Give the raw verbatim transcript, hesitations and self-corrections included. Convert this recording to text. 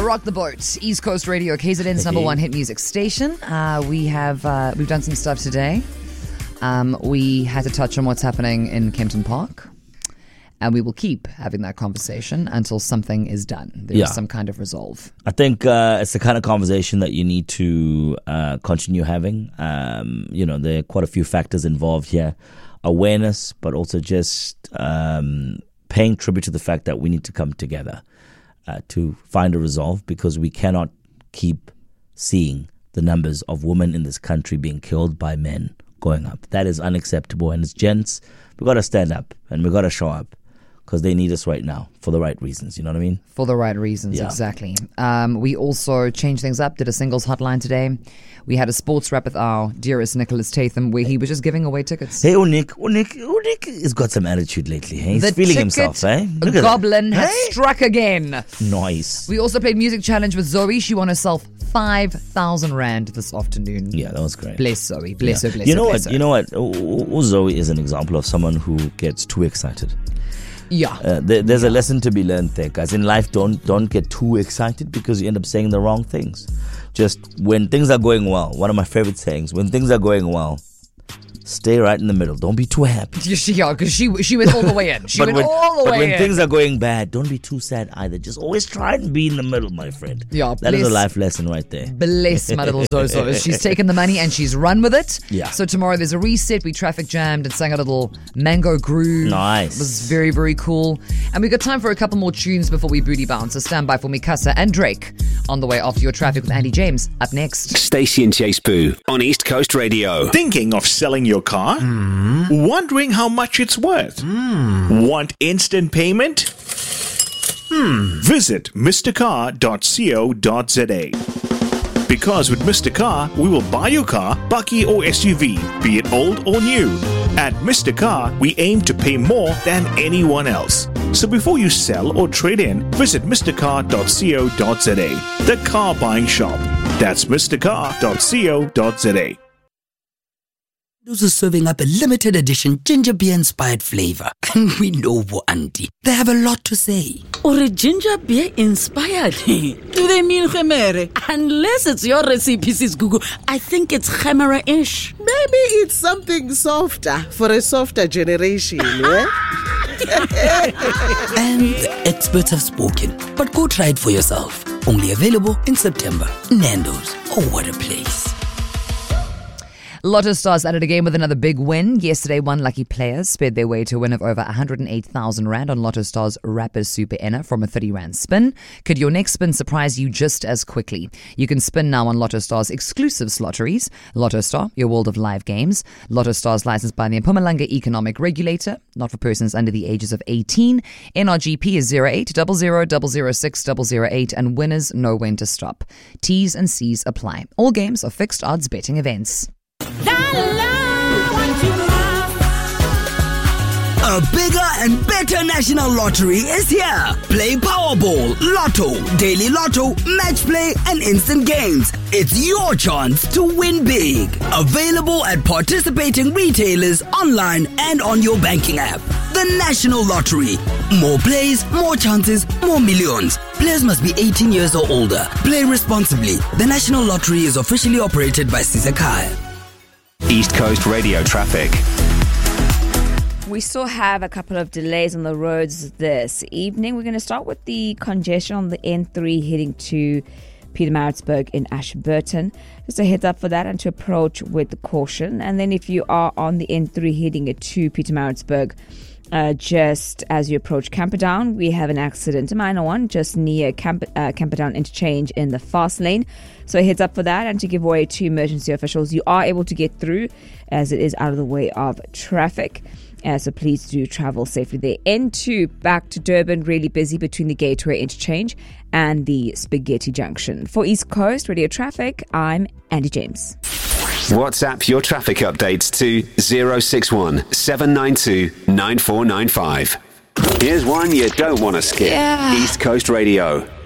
Rock the Boat, East Coast Radio, K Z N's number one hit music station. Uh, we have uh, we've done some stuff today. Um, we had to touch on what's happening in Kempton Park, and we will keep having that conversation until something is done. There's Yeah. some kind of resolve. I think uh, it's the kind of conversation that you need to uh, continue having. Um, you know, there are quite a few factors involved here. Awareness, but also just um, paying tribute to the fact that we need to come together uh, to find a resolve, because we cannot keep seeing the numbers of women in this country being killed by men going up. That is unacceptable. And as gents, we've got to stand up and we've got to show up, because they need us right now for the right reasons. You know what I mean? For the right reasons, Yeah. exactly. Um, we also changed things up, did a singles hotline today. We had a sports wrap with our dearest Nicholas Tatham, where he was just giving away tickets. Hey, Unik, Unik, Unik has got some attitude lately. Hey? He's The feeling ticket himself, eh? Look at goblin that. has Hey? struck again. Nice. We also played Music Challenge with Zoe. She won herself five thousand rand this afternoon. Yeah, that was great. Bless Zoe. Bless Yeah. her, bless you her, know bless what? her. You know what? Oh, oh, Zoe is an example of someone who gets too excited. Yeah. Uh, there, there's a lesson to be learned there, guys. In life, don't don't get too excited, because you end up saying the wrong things. Just when things are going well, one of my favorite sayings, when things are going well, stay right in the middle. Don't be too happy. Yeah, because she, she went all the way in. She but went when, all the but way when in. things are going bad, don't be too sad either. Just always try and be in the middle, my friend. Yeah, that is a bless- life lesson right there. Bless my little Zozo. She's taken the money and she's run with it. Yeah. So tomorrow there's a reset. We traffic jammed and sang a little Mango Groove. Nice. It was very, very cool. And we got time for a couple more tunes before we booty bounce. So stand by for Mikasa and Drake on the way after your traffic with Andy James. Up next. Stacey and Chase Boo on East Coast Radio. Thinking of selling your car? Wondering how much it's worth? Want instant payment? Hmm. Visit mister car dot co dot za. Because with Mister Car, we will buy your car, bakkie or S U V, be it old or new. At Mister Car, we aim to pay more than anyone else. So before you sell or trade in, visit mister car dot co dot za, the car buying shop. That's mister car dot co dot za. Those are serving up a limited edition ginger beer inspired flavor. And we know Auntie. They have a lot to say. Or a ginger beer inspired. Do they mean Gemere? Unless it's your recipe, Sis Gugu. I think it's Gemere-ish. Maybe it's something softer for a softer generation, yeah? And the experts have spoken. But go try it for yourself. Only available in September. Nando's. Oh, what a place. Lotto Stars added a game with another big win. Yesterday, one lucky player sped their way to a win of over one hundred eight thousand rand on Lotto Stars Rapid Super Enna from a thirty rand spin. Could your next spin surprise you just as quickly? You can spin now on Lotto Stars exclusive lotteries. Lotto Star, your world of live games. Lotto Stars licensed by the Mpumalanga Economic Regulator, not for persons under the ages of eighteen. N R G P is zero eight zero zero zero zero six zero zero eight and winners know when to stop. T's and C's apply. All games are fixed odds betting events. A bigger and better national lottery is here. Play Powerball, Lotto, Daily Lotto, Match Play, and Instant Games. It's your chance to win big. Available at participating retailers, online, and on your banking app. The National Lottery. More plays, more chances, more millions. Players must be eighteen years or older. Play responsibly. The National Lottery is officially operated by Sisakai. East Coast Radio traffic. We still have a couple of delays on the roads this evening. We're going to start with the congestion on the N three heading to Pietermaritzburg in Ashburton. Just a heads up for that and to approach with caution. And then if you are on the N three heading to Pietermaritzburg, uh, just as you approach Camperdown, we have an accident, a minor one, just near Camp, uh, Camperdown interchange in the fast lane. So a heads up for that and to give way to emergency officials. You are able to get through as it is out of the way of traffic. Uh, so please do travel safely there. N two back to Durban, really busy between the Gateway interchange and the Spaghetti Junction. For East Coast Radio Traffic, I'm Andy James. WhatsApp your traffic updates to zero six one seven nine two nine four nine five. Here's one you don't want to skip. Yeah. East Coast Radio.